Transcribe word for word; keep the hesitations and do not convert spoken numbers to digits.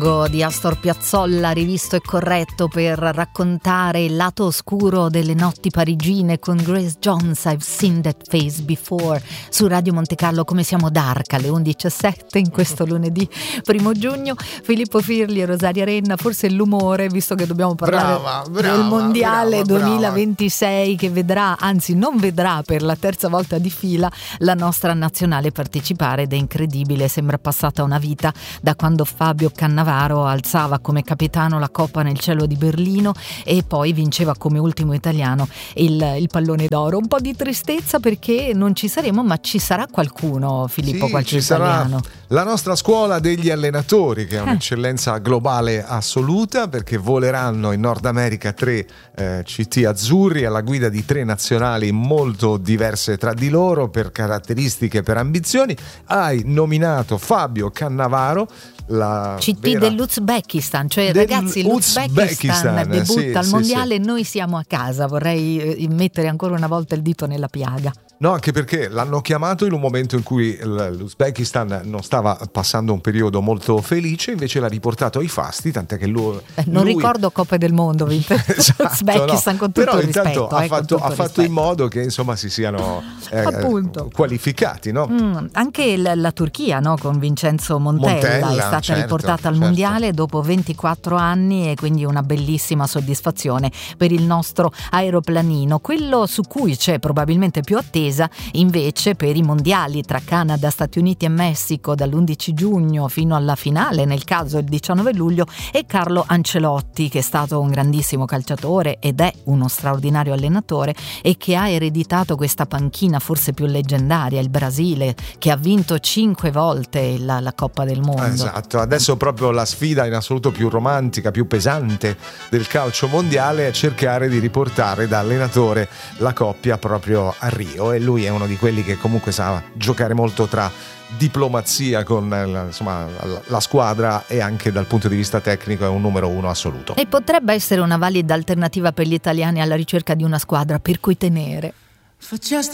Tango di Astor Piazzolla, rivisto e corretto per raccontare il lato oscuro delle notti parigine con Grace Jones, I've Seen That Face Before, su Radio Monte Carlo. Come siamo dark alle undici e sette in questo lunedì primo giugno. Filippo Firli e Rosaria Renna, forse l'umore, visto che dobbiamo parlare brava, brava, del mondiale brava, duemilaventisei, che vedrà, anzi non vedrà per la terza volta di fila la nostra nazionale partecipare, ed è incredibile, sembra passata una vita da quando Fabio Cannavaro alzava come capitano la coppa nel cielo di Berlino e poi vinceva come ultimo italiano il, il pallone d'oro. Un po' di tristezza perché non ci saremo, ma ci sarà qualcuno, Filippo, sì, qualche ci italiano. Sarà la nostra scuola degli allenatori, che è un'eccellenza globale assoluta, perché voleranno in Nord America tre eh, C T azzurri alla guida di tre nazionali molto diverse tra di loro per caratteristiche, per ambizioni. Hai nominato Fabio Cannavaro, la C T vera... dell'Uzbekistan, cioè ragazzi, l'Uzbekistan debutta sì, al sì, mondiale, sì. Noi siamo a casa. Vorrei mettere ancora una volta il dito nella piaga. No, anche perché l'hanno chiamato in un momento in cui l'Uzbekistan non stava passando un periodo molto felice, invece l'ha riportato ai fasti, tant'è che lui... Eh, non lui... ricordo Coppe del Mondo vinte esatto, Uzbekistan, no. con tutto Però il rispetto. intanto ha eh, fatto, tutto ha fatto in modo che insomma si siano eh, qualificati, no? Mm, anche la, la Turchia, no? Con Vincenzo Montella, Montella è stata certo, riportata al certo. mondiale dopo ventiquattro anni, e quindi una bellissima soddisfazione per il nostro aeroplanino. Quello su cui c'è probabilmente più attesa invece per i mondiali tra Canada, Stati Uniti e Messico dall'undici giugno fino alla finale, nel caso il diciannove luglio, è Carlo Ancelotti, che è stato un grandissimo calciatore ed è uno straordinario allenatore e che ha ereditato questa panchina forse più leggendaria, il Brasile, che ha vinto cinque volte la, la Coppa del Mondo. Esatto, adesso proprio la sfida in assoluto più romantica, più pesante del calcio mondiale è cercare di riportare da allenatore la coppia proprio a Rio, e lui è uno di quelli che comunque sa giocare molto tra diplomazia con insomma la squadra, e anche dal punto di vista tecnico è un numero uno assoluto. E potrebbe essere una valida alternativa per gli italiani alla ricerca di una squadra per cui tenere. For just